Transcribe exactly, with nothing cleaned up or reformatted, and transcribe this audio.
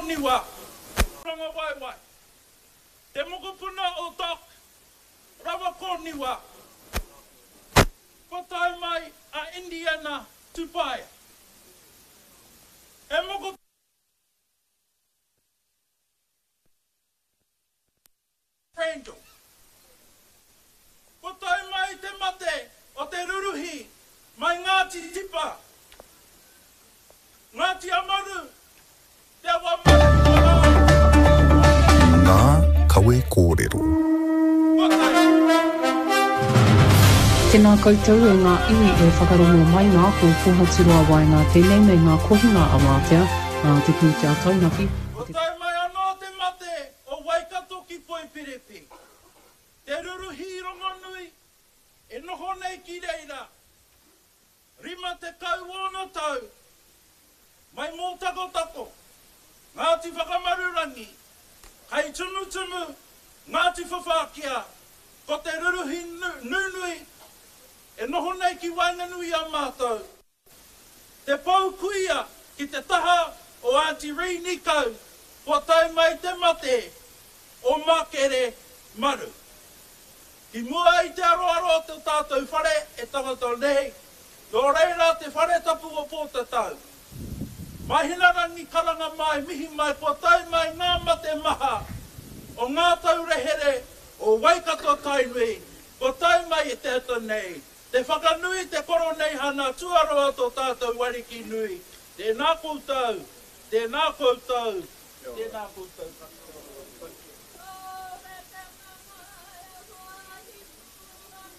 niwa. Ranga wai wai. Te moko puna o tak. Rawa ko niwa. Ko tai mai a Indiana tupai. E moko Angel. Ko tai mai te mate o te ruruhi mai Ngāti Tipa. Ngāti Amaru. Te awa maru. Ngā kawe kōrero. Ko tai. Tēnā koutou e ngā iwi e whakarongo mai ngā ko Tohatirua Waenga tēnei nei ngā kohinga awatea ngā te pū te ataunaki. Ko tai mai anō te mate o Waikato ki Poipirepi. Te ruruhi rongo nui e noho nei ki reira. Rima te kau ono tau. Mai mō tako tako. Ngāti whakamarurangi. Kai tunu tunu. Ngāti whawhākia. Ko te ruruhi nunui. E noho nei ki Wainganui a mātou. Te pau kuia ki te taha o Aunty Ree Nikau. Ko tai mai te mate o Makere Maru. Ki mua i te aroaro te tātou whare e tangata nei. Nō reira te whare tapu o pōta tau. Mahina rangi karanga mai, mihi mai, ko tai mai ngā mate maha. O ngā tau rehere o Waikato Tainui. Ko tai mai e te ato nei. Te whakanui te koro nei hana tuaroa tō tātou wariki nui. Tēnā koutou, tēnā koutou, tēnā koutou.